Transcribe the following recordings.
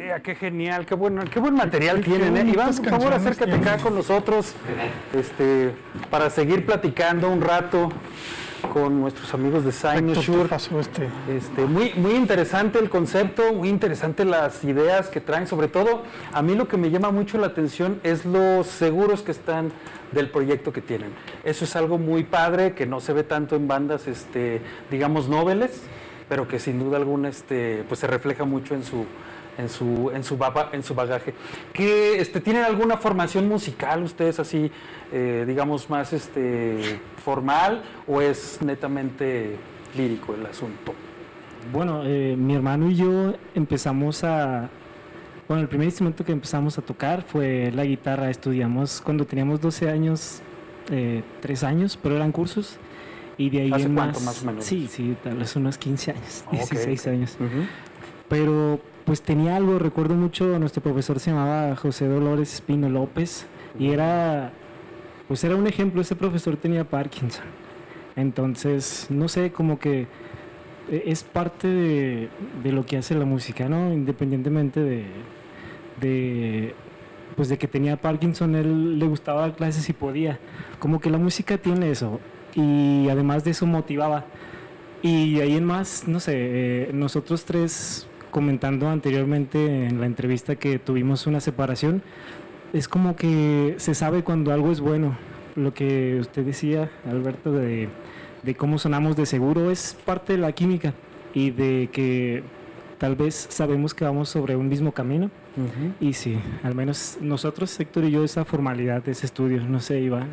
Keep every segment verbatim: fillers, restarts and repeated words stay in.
idea, qué genial, qué bueno, qué buen material qué tienen, ¿eh? Iván, por favor, acércate tienen. acá con nosotros, este, para seguir platicando un rato con nuestros amigos de Cynosure. Este. Este, muy, muy interesante el concepto, muy interesante las ideas que traen, sobre todo a mí lo que me llama mucho la atención es los seguros que están del proyecto que tienen. Eso es algo muy padre, que no se ve tanto en bandas, este, digamos, noveles, pero que sin duda alguna este, pues se refleja mucho en su en su en su, baba, en su bagaje. ¿Qué, este, ¿Tienen alguna formación musical ustedes así, eh, digamos, más este, formal, o es netamente lírico el asunto? Bueno, eh, mi hermano y yo empezamos a... Bueno, el primer instrumento que empezamos a tocar fue la guitarra. Estudiamos cuando teníamos doce años, eh, tres años, pero eran cursos. Y de ahí ¿Hace en cuánto, más, más o menos? Sí, sí, tal vez unos quince años, okay, dieciséis okay. años. Uh-huh. Pero pues tenía algo, recuerdo mucho, nuestro profesor se llamaba José Dolores Espino López, uh-huh. y era, pues era un ejemplo, ese profesor tenía Parkinson. Entonces, no sé, como que es parte de, de lo que hace la música, ¿no? Independientemente de, de, pues de que tenía Parkinson, él le gustaba dar clases y podía. Como que la música tiene eso. Y además de eso motivaba. Y de ahí en más, no sé, eh, nosotros tres, comentando anteriormente en la entrevista que tuvimos una separación, es como que se sabe cuando algo es bueno. Lo que usted decía, Alberto, de, de cómo sonamos de seguro, es parte de la química y de que tal vez sabemos que vamos sobre un mismo camino. Uh-huh. Y sí, al menos nosotros, Héctor y yo, esa formalidad de ese estudio, no sé, Iván.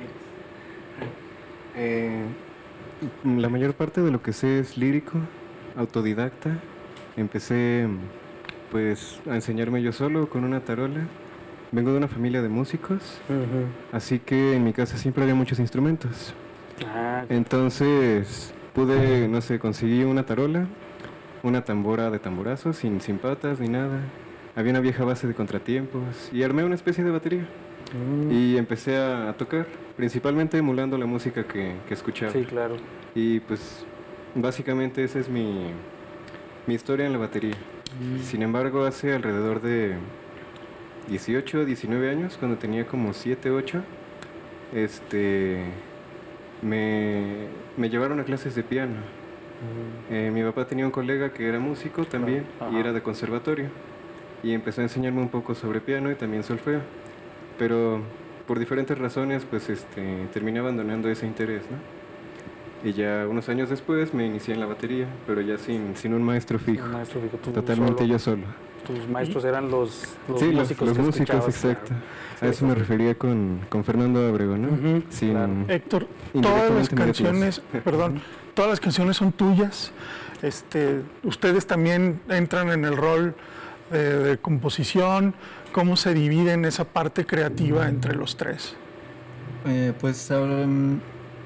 Eh, la mayor parte de lo que sé es lírico, autodidacta. Empecé pues a enseñarme yo solo con una tarola. Vengo de una familia de músicos, uh-huh. así que en mi casa siempre había muchos instrumentos. Ah. Entonces pude, no sé, conseguí una tarola, una tambora de tamborazo sin, sin patas ni nada. Había una vieja base de contratiempos y armé una especie de batería. Mm. Y empecé a, a tocar, principalmente emulando la música que, que escuchaba. Sí, claro. Y pues básicamente esa es mi, mi historia en la batería. Mm. Sin embargo, hace alrededor de dieciocho, diecinueve años, cuando tenía como siete, ocho, este, me, me llevaron a clases de piano. Mm. Eh, mi papá tenía un colega que era músico también, claro. y era de conservatorio. Y empezó a enseñarme un poco sobre piano y también solfeo. Pero por diferentes razones, pues este, terminé abandonando ese interés, ¿no? Y ya unos años después me inicié en la batería, pero ya sin, sin un maestro fijo. Un maestro fijo, tú totalmente solo. Yo solo. Tus maestros eran los, los sí, músicos. Los, los músicos, exacto. Claro. A sí, eso sí. me refería con, con Fernando Abrego, ¿no? Uh-huh, sin, claro. Héctor, todas las canciones, perdón, todas las canciones son tuyas. Este, ustedes también entran en el rol de, de composición. ¿Cómo se dividen esa parte creativa entre los tres? Eh, pues, um,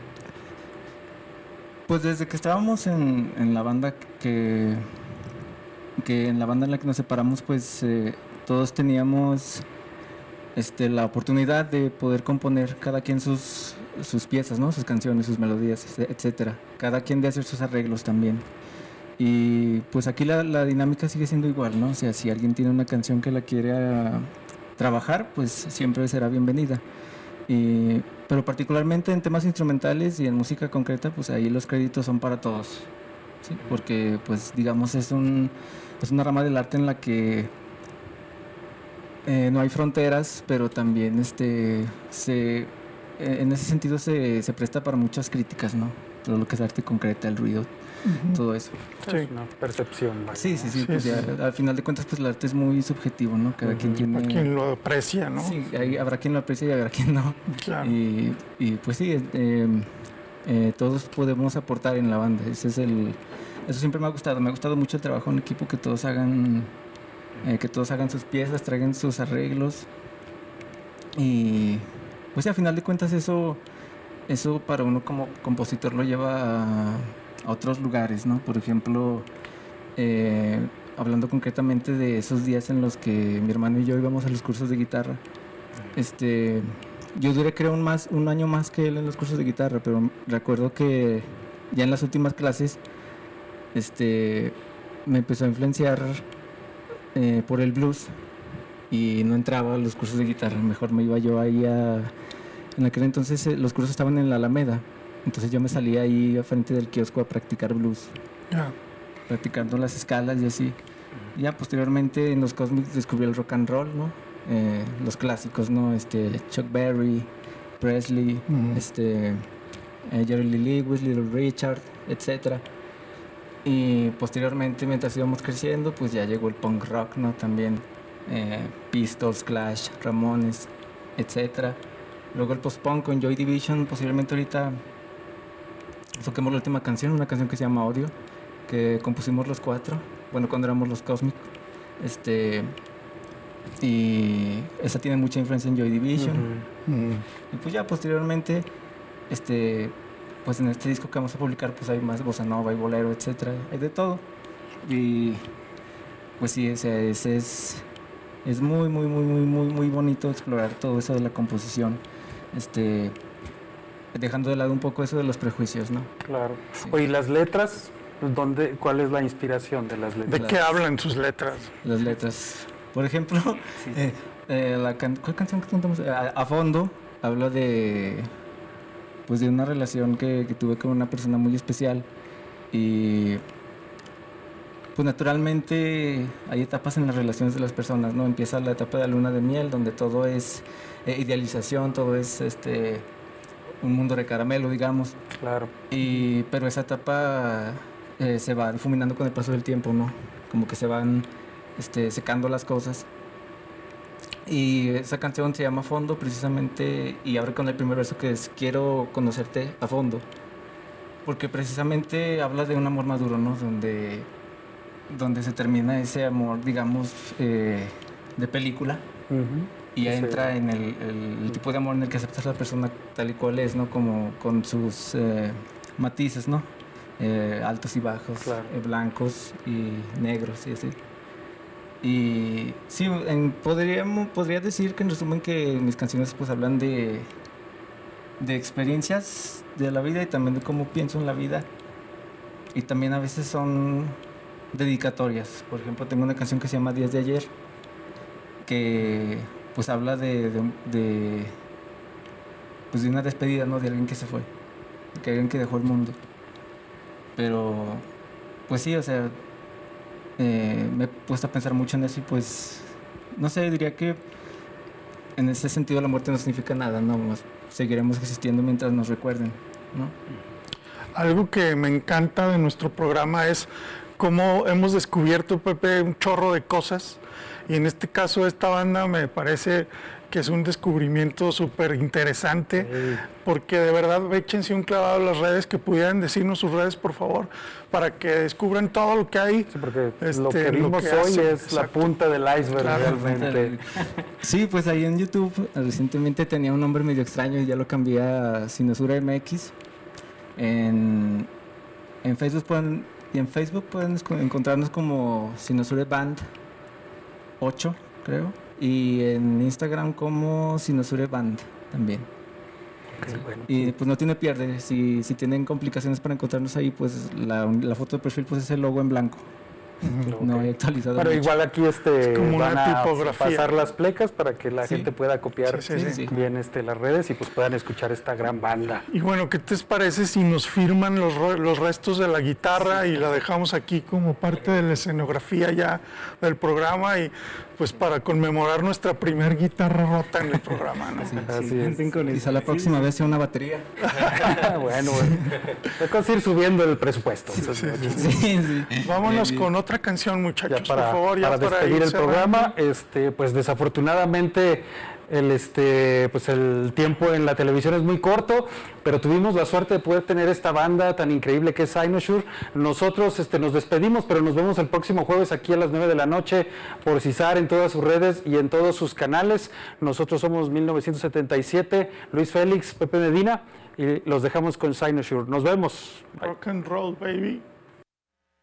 pues desde que estábamos en, en la banda que, que en la banda en la que nos separamos, pues eh, todos teníamos este, la oportunidad de poder componer cada quien sus, sus piezas, ¿no? Sus canciones, sus melodías, etcétera. Cada quien de hacer sus arreglos también. Y pues aquí la, la dinámica sigue siendo igual, ¿no? O sea, si alguien tiene una canción que la quiere uh, trabajar, pues siempre será bienvenida. Y, pero particularmente en temas instrumentales y en música concreta, pues ahí los créditos son para todos, ¿sí? Porque, pues, digamos, es, un, es una rama del arte en la que eh, no hay fronteras, pero también este, se, en ese sentido se, se presta para muchas críticas, ¿no? Todo lo que es arte concreta, el ruido. Uh-huh. Todo eso. Sí, una percepción. ¿Vale? Sí, sí, sí. sí, pues sí. Ya, al final de cuentas, pues el arte es muy subjetivo, ¿no? Cada uh-huh. quien tiene... Hay quien lo aprecia, ¿no? Sí, hay, habrá quien lo aprecia y habrá quien no. Claro. Y, y pues sí, eh, eh, todos podemos aportar en la banda. Ese es el... Eso siempre me ha gustado. Me ha gustado mucho el trabajo en equipo, que todos hagan, eh, que todos hagan sus piezas, traigan sus arreglos. Y pues sí, al final de cuentas eso, eso para uno como compositor lo lleva a... a otros lugares, ¿no? Por ejemplo, eh, hablando concretamente de esos días en los que mi hermano y yo íbamos a los cursos de guitarra, este, yo duré creo un, más, un año más que él en los cursos de guitarra, pero recuerdo que ya en las últimas clases este, me empezó a influenciar eh, por el blues y no entraba a los cursos de guitarra. Mejor me iba yo ahí a... En aquel entonces eh, los cursos estaban en la Alameda. Entonces yo me salía ahí a frente del kiosco a practicar blues. Yeah. Practicando las escalas y así. Ya posteriormente en los Cosmics descubrí el rock and roll, ¿no? Eh, los clásicos, ¿no? Este, Chuck Berry, Presley, uh-huh. este, eh, Jerry Lee Lewis, Little Richard, etcétera. Y posteriormente, mientras íbamos creciendo, pues ya llegó el punk rock, ¿no? También eh, Pistols, Clash, Ramones, etcétera. Luego el post-punk con Joy Division. Posiblemente ahorita toquemos la última canción, una canción que se llama Odio, que compusimos los cuatro, bueno, cuando éramos los Cosmic. Este, y esa tiene mucha influencia en Joy Division. Uh-huh. Uh-huh. Y pues ya posteriormente, este, pues en este disco que vamos a publicar, pues hay más bossa nova, hay bolero, etcétera, hay de todo. Y pues sí, ese, ese es, es muy, muy, muy, muy, muy, muy bonito explorar todo eso de la composición. Este, dejando de lado un poco eso de los prejuicios, ¿no? Claro. Sí. Oye, ¿las letras? ¿Dónde, ¿Cuál es la inspiración de las letras? ¿De qué hablan sus letras? Las letras. Por ejemplo, sí. eh, eh, la can ¿cuál canción que cantamos? A, a fondo habla de, pues de una relación que, que tuve con una persona muy especial. Y pues naturalmente hay etapas en las relaciones de las personas, ¿no? Empieza la etapa de la luna de miel, donde todo es eh, idealización, todo es este un mundo de caramelo, digamos. Claro. Y, pero esa etapa eh, se va difuminando con el paso del tiempo, ¿no? Como que se van este, secando las cosas. Y esa canción se llama Fondo, precisamente, y abre con el primer verso que es Quiero conocerte a fondo. Porque precisamente habla de un amor maduro, ¿no? Donde, donde se termina ese amor, digamos, eh, de película. Uh-huh. Y ya sí. entra en el, el, el tipo de amor en el que aceptas a la persona tal y cual es, ¿no? Como con sus eh, matices, ¿no? Eh, altos y bajos, claro. eh, blancos y negros y así. Y sí, en, podríamos, podría decir que en resumen que mis canciones pues hablan de, de experiencias de la vida y también de cómo pienso en la vida. Y también a veces son dedicatorias. Por ejemplo, tengo una canción que se llama Días de Ayer, que pues habla de, de, de, pues de una despedida, ¿no? De alguien que se fue, de alguien que dejó el mundo. Pero, pues sí, o sea, eh, me he puesto a pensar mucho en eso y pues, no sé, diría que en ese sentido la muerte no significa nada, ¿no? Seguiremos existiendo mientras nos recuerden, ¿no? Algo que me encanta de nuestro programa es cómo hemos descubierto, Pepe, un chorro de cosas. Y en este caso, esta banda me parece que es un descubrimiento súper interesante, sí. Porque de verdad, échense un clavado en las redes, que pudieran decirnos sus redes, por favor, para que descubran todo lo que hay. Sí, porque este, lo que vimos lo que hoy hace, es exacto. La punta del iceberg, claro, realmente. Sí, pues ahí en YouTube recientemente tenía un nombre medio extraño y ya lo cambié a Sinosura M X. En, en Facebook pueden, y en Facebook pueden encontrarnos como Sinosure Band ocho, creo, y en Instagram como Sinosure Band también. Okay, bueno, y sí. Pues no tiene pierde, si, si tienen complicaciones para encontrarnos ahí, pues la, la foto de perfil pues es el logo en blanco. Uh-huh. No hay actualizado. Pero mucho. Igual aquí este como van una a pasar las plecas para que la sí. gente pueda copiar sí, sí, sí. bien este, las redes y pues puedan escuchar esta gran banda. Y bueno, ¿qué te parece si nos firman los, los restos de la guitarra y la dejamos aquí como parte de la escenografía ya del programa y pues para conmemorar nuestra primer guitarra rota en el programa, ¿no? Sí, así es. Quizá la próxima sí. vez sea una batería. bueno, bueno. Hay que ir subiendo el presupuesto. Sí, sí, sí. Sí, sí. Vámonos sí, con otra canción, muchachos, ya para, por favor. Ya para, para despedir el programa, este, pues desafortunadamente el, este, pues el tiempo en la televisión es muy corto, pero tuvimos la suerte de poder tener esta banda tan increíble que es Cynosure. Nosotros este, nos despedimos, pero nos vemos el próximo jueves aquí a las nueve de la noche por Cisar en todas sus redes y en todos sus canales. Nosotros somos mil novecientos setenta y siete, Luis Félix, Pepe Medina, y los dejamos con Cynosure. Nos vemos. Rock and roll, baby.